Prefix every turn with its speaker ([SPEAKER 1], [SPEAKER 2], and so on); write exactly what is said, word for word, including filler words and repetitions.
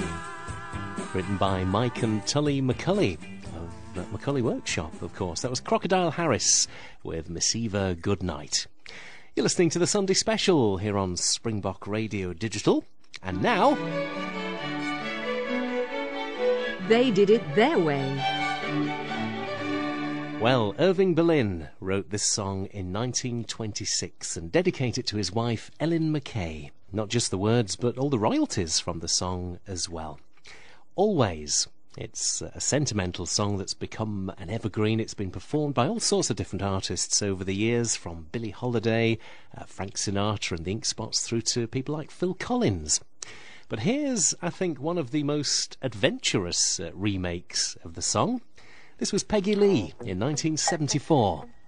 [SPEAKER 1] Written by Mike and Tully McCulley of uh, McCulley Workshop, of course. That was Crocodile Harris with Miss Eva Goodnight. You're listening to the Sunday Special here on Springbok Radio Digital. And now...
[SPEAKER 2] They did it their way.
[SPEAKER 1] Well, Irving Berlin wrote this song in nineteen twenty-six and dedicated it to his wife, Ellen McKay. Not just the words, but all the royalties from the song as well. Always. It's a sentimental song that's become an evergreen. It's been performed by all sorts of different artists over the years, from Billie Holiday, uh, Frank Sinatra and the Ink Spots, through to people like Phil Collins. But here's, I think, one of the most adventurous uh, remakes of the song. This was Peggy Lee in nineteen seventy-four.